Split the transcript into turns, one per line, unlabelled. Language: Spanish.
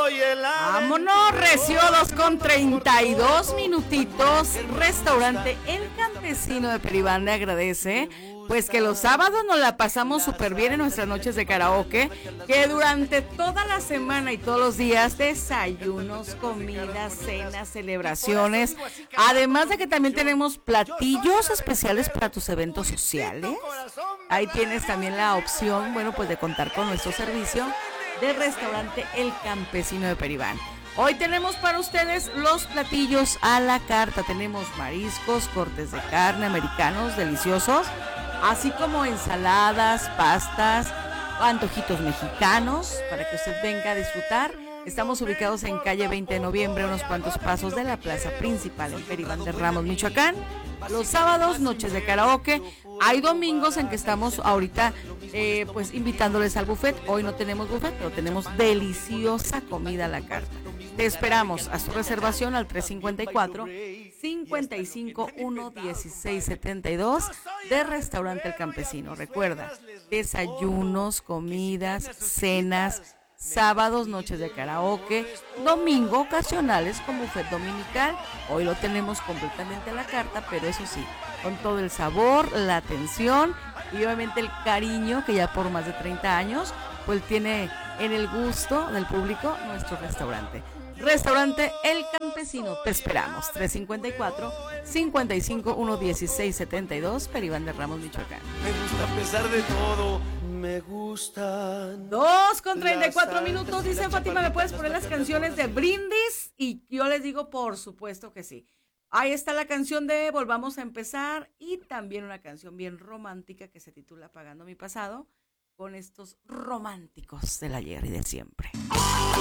Vámonos, recio, 2:32 minutitos. Restaurante El Campesino de Peribande agradece pues que los sábados nos la pasamos súper bien en nuestras noches de karaoke, que durante toda la semana y todos los días desayunos, comidas, cenas, celebraciones, además de que también tenemos platillos especiales para tus eventos sociales. Ahí tienes también la opción, bueno, pues de contar con nuestro servicio de restaurante El Campesino de Peribán. Hoy tenemos para ustedes los platillos a la carta. Tenemos mariscos, cortes de carne americanos deliciosos, así como ensaladas, pastas, antojitos mexicanos para que usted venga a disfrutar. Estamos ubicados en calle 20 de noviembre, unos cuantos pasos de la plaza principal en Peribán de Ramos, Michoacán. Los sábados, noches de karaoke. Hay domingos en que estamos ahorita pues invitándoles al buffet. Hoy no tenemos buffet, pero tenemos deliciosa comida a la carta. Te esperamos a su reservación al 354-551-1672 de Restaurante El Campesino. Recuerda, desayunos, comidas, cenas, sábados, noches de karaoke, domingo ocasionales con buffet dominical. Hoy lo tenemos completamente a la carta, pero eso sí, con todo el sabor, la atención y obviamente el cariño que ya por más de 30 años pues tiene en el gusto del público nuestro restaurante. Restaurante El Campesino, te esperamos. 354-551-1672, Peribán de Ramos, Michoacán.
Me gusta a pesar de todo, me gustan.
2:34 minutos, dice Fátima, ¿me puedes poner las canciones de Brindis? Y yo les digo, por supuesto que sí. Ahí está la canción de Volvamos a Empezar y también una canción bien romántica que se titula Pagando mi pasado, con estos románticos del ayer y del siempre.